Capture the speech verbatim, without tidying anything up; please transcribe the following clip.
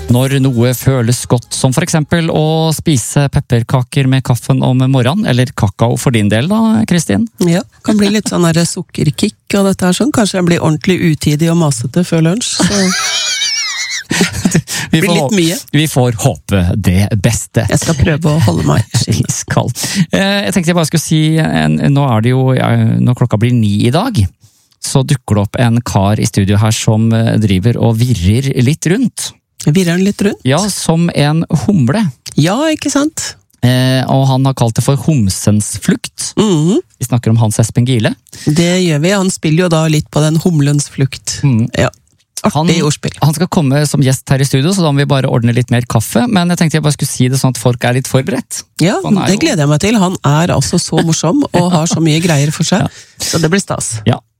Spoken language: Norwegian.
Når noe føles godt, som for eksempel å spise pepperkaker med kaffen om morgenen, eller kakao for din del da, Kristin? Ja, kan bli litt sånn her sukkerkick og dette her sånn. Kanskje jeg blir ordentlig utidig og masete før lunsj, så det blir litt mye. Vi får håpe det beste. Jeg skal prøve å holde meg iskald. Jeg tenkte jeg bare skulle si, nå er det jo, når klokka blir ni i dag, så dukker det opp en kar i studio her som driver og virrer litt rundt. Virrer han litt rundt? Ja, som en humle. Ja, ikke sant? Eh, og han har kalt det for Homsens flukt. Mm-hmm. Vi snakker om Hans Espen Gile. Det gjør vi, han spiller jo da litt på den humlens flukt. Mm. Ja, artig ordspill. Han skal komme som gjest her i studio, så da må vi bare ordne litt mer kaffe. Men jeg tenkte jeg bare skulle si det sånn at folk er litt forberedt. Ja, det gleder jeg meg til. Han er altså så morsom og har så mye greier for seg. Ja. Så det blir stas. Ja.